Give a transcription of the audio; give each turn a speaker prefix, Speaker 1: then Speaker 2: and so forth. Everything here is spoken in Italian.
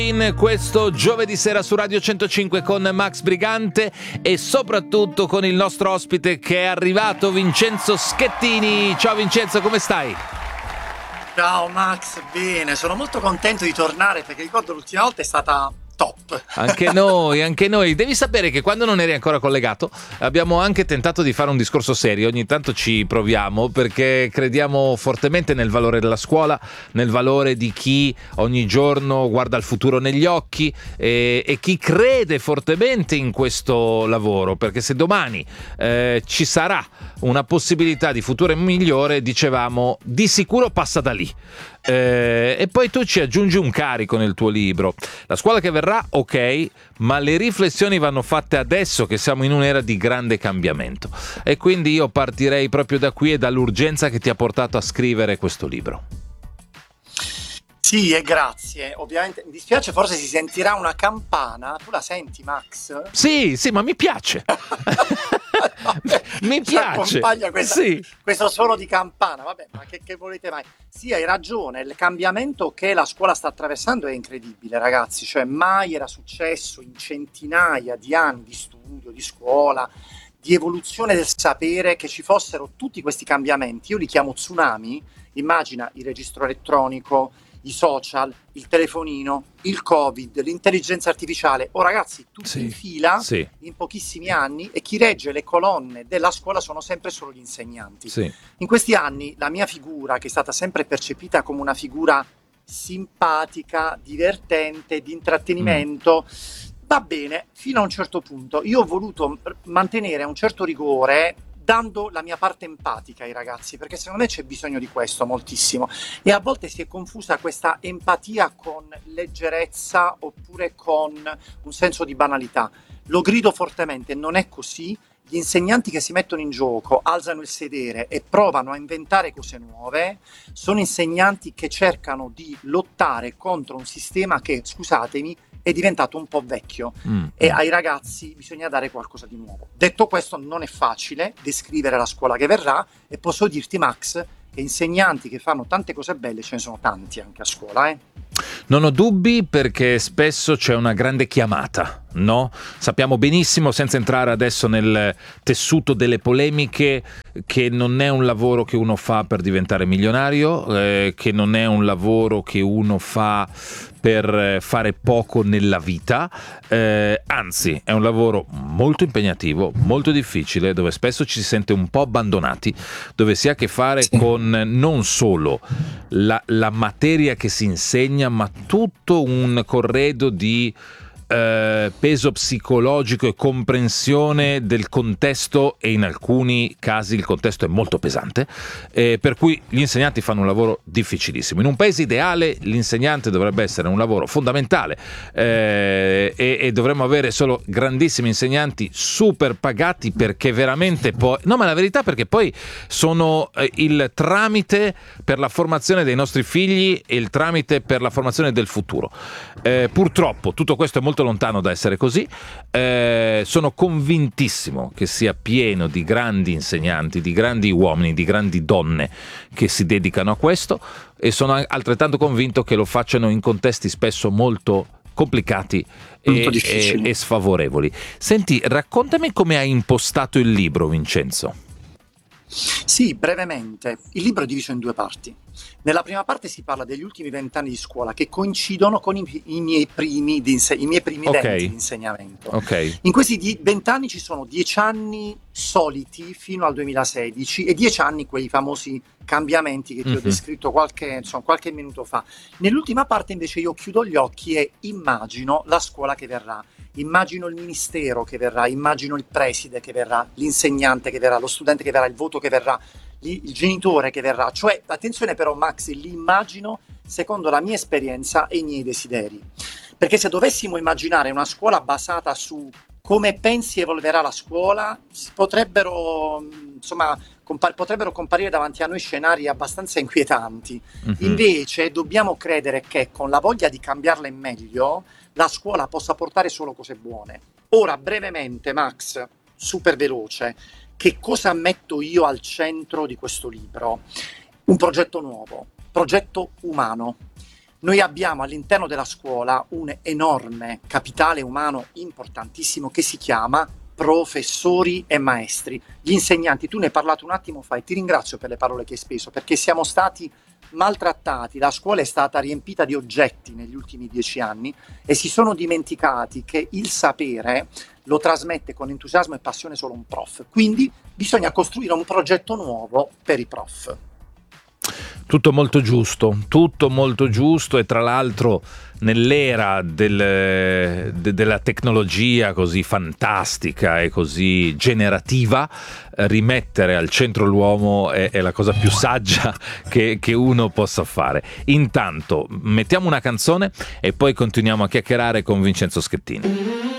Speaker 1: In questo giovedì sera su Radio 105 con Max Brigante e soprattutto con il nostro ospite che è arrivato, Vincenzo Schettini. Ciao Vincenzo, come stai?
Speaker 2: Ciao Max, bene, sono molto contento di tornare perché ricordo l'ultima volta è stata top.
Speaker 1: Anche noi. Devi sapere che quando non eri ancora collegato abbiamo anche tentato di fare un discorso serio. Ogni tanto ci proviamo perché crediamo fortemente nel valore della scuola, nel valore di chi ogni giorno guarda il futuro negli occhi e chi crede fortemente in questo lavoro, perché se domani ci sarà una possibilità di futuro migliore, dicevamo, di sicuro passa da lì. E poi tu ci aggiungi un carico nel tuo libro. La scuola che verrà, ok, ma le riflessioni vanno fatte adesso che siamo in un'era di grande cambiamento. E quindi io partirei proprio da qui e dall'urgenza che ti ha portato a scrivere questo libro.
Speaker 2: Sì, e grazie. Ovviamente mi dispiace, forse si sentirà una campana. Tu la senti, Max?
Speaker 1: Sì, ma mi piace. Mi piace.
Speaker 2: Accompagna questo suono di campana. Vabbè, ma che volete mai? Sì, hai ragione. Il cambiamento che la scuola sta attraversando è incredibile, ragazzi. Cioè, mai era successo in centinaia di anni di studio, di scuola, di evoluzione del sapere, che ci fossero tutti questi cambiamenti. Io li chiamo tsunami. Immagina il registro elettronico, i social, il telefonino, il Covid, l'intelligenza artificiale. Oh ragazzi, tutti in fila, in pochissimi anni, e chi regge le colonne della scuola sono sempre solo gli insegnanti.
Speaker 1: Sì.
Speaker 2: In questi anni la mia figura, che è stata sempre percepita come una figura simpatica, divertente, di intrattenimento, va bene fino a un certo punto. Io ho voluto mantenere un certo rigore, dando la mia parte empatica ai ragazzi, perché secondo me c'è bisogno di questo moltissimo, e a volte si è confusa questa empatia con leggerezza oppure con un senso di banalità. Lo grido fortemente, non è così. Gli insegnanti che si mettono in gioco, alzano il sedere e provano a inventare cose nuove, sono insegnanti che cercano di lottare contro un sistema che, scusatemi, è diventato un po' vecchio e ai ragazzi bisogna dare qualcosa di nuovo. Detto questo, non è facile descrivere la scuola che verrà, e posso dirti, Max, che insegnanti che fanno tante cose belle ce ne sono tanti anche a scuola.
Speaker 1: Non ho dubbi, perché spesso c'è una grande chiamata, no? Sappiamo benissimo, senza entrare adesso nel tessuto delle polemiche, che non è un lavoro che uno fa per diventare milionario, che non è un lavoro che uno fa per fare poco nella vita, anzi è un lavoro molto impegnativo, molto difficile, dove spesso ci si sente un po' abbandonati, dove si ha a che fare con non solo la materia che si insegna, ma tutto un corredo di peso psicologico e comprensione del contesto, e in alcuni casi il contesto è molto pesante, per cui gli insegnanti fanno un lavoro difficilissimo. In un paese ideale l'insegnante dovrebbe essere un lavoro fondamentale, e dovremmo avere solo grandissimi insegnanti super pagati, perché veramente poi, no, ma la verità, perché poi sono il tramite per la formazione dei nostri figli e il tramite per la formazione del futuro. Purtroppo tutto questo è molto lontano da essere così. Sono convintissimo che sia pieno di grandi insegnanti, di grandi uomini, di grandi donne che si dedicano a questo, e sono altrettanto convinto che lo facciano in contesti spesso molto complicati e sfavorevoli. Senti, raccontami come hai impostato il libro, Vincenzo.
Speaker 2: Sì, brevemente. Il libro è diviso in due parti. Nella prima parte si parla degli ultimi 20 anni di scuola, che coincidono con i miei primi lenti di insegnamento.
Speaker 1: Okay.
Speaker 2: In questi 20 anni ci sono 10 anni soliti fino al 2016 e 10 anni quei famosi cambiamenti che ti ho descritto qualche minuto fa. Nell'ultima parte invece io chiudo gli occhi e immagino la scuola che verrà. Immagino il ministero che verrà, immagino il preside che verrà, l'insegnante che verrà, lo studente che verrà, il voto che verrà, il genitore che verrà. Cioè, attenzione però Max, li immagino secondo la mia esperienza e i miei desideri. Perché se dovessimo immaginare una scuola basata su come pensi evolverà la scuola, potrebbero comparire davanti a noi scenari abbastanza inquietanti. Invece dobbiamo credere che con la voglia di cambiarla in meglio, la scuola possa portare solo cose buone. Ora, brevemente, Max, super veloce, che cosa metto io al centro di questo libro? Un progetto nuovo, progetto umano. Noi abbiamo all'interno della scuola un enorme capitale umano importantissimo che si chiama professori e maestri. Gli insegnanti, tu ne hai parlato un attimo fa e ti ringrazio per le parole che hai speso, perché siamo stati maltrattati, la scuola è stata riempita di oggetti negli ultimi 10 anni e si sono dimenticati che il sapere lo trasmette con entusiasmo e passione solo un prof. Quindi bisogna costruire un progetto nuovo per i prof.
Speaker 1: Tutto molto giusto e tra l'altro nell'era della tecnologia così fantastica e così generativa, rimettere al centro l'uomo è la cosa più saggia che uno possa fare. Intanto mettiamo una canzone e poi continuiamo a chiacchierare con Vincenzo Schettini.